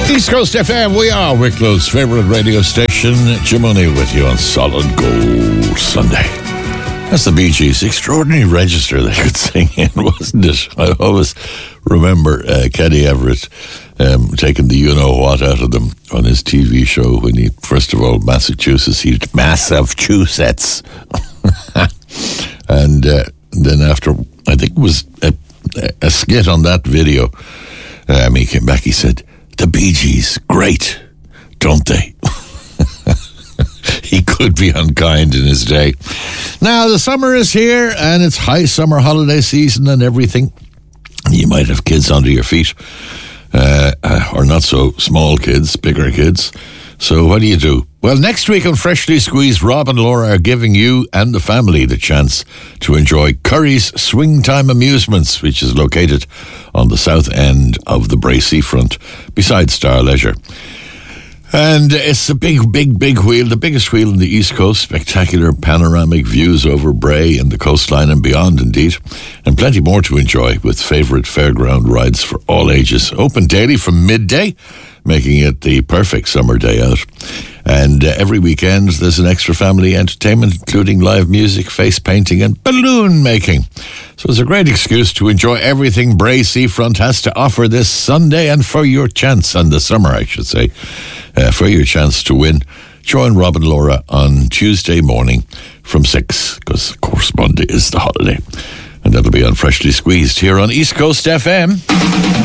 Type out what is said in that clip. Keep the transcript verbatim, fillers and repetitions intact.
East Coast F M, we are Wicklow's favourite radio station. Jim O'Neill with you on Solid Gold Sunday. That's the Bee Gees. Extraordinary register they could sing in, wasn't it? I always remember uh, Kenny Everett um, taking the you-know-what out of them on his T V show when he, first of all, Massachusetts, he Massachusetts. and uh, then after, I think it was a, a skit on that video, um, he came back, he said, the Bee Gees, great, don't they? He could be unkind in his day. Now, the summer is here, and it's high summer holiday season and everything. You might have kids under your feet, uh, or not so small kids, bigger kids. So what do you do? Well, next week on Freshly Squeezed, Rob and Laura are giving you and the family the chance to enjoy Curry's Swing Time Amusements, which is located on the south end of the Bray Seafront, beside Star Leisure. And it's a big, big, big wheel, the biggest wheel in the East Coast. Spectacular panoramic views over Bray and the coastline and beyond, indeed. And plenty more to enjoy with favourite fairground rides for all ages. Open daily from midday, making it the perfect summer day out. And uh, every weekend there's an extra family entertainment, including live music, face painting and balloon making. So it's a great excuse to enjoy everything Bray Seafront has to offer this Sunday, and for your chance, and the summer I should say, uh, for your chance to win, join Rob and Laura on Tuesday morning from six, because of course Monday is the holiday. And that'll be on Freshly Squeezed here on East Coast F M.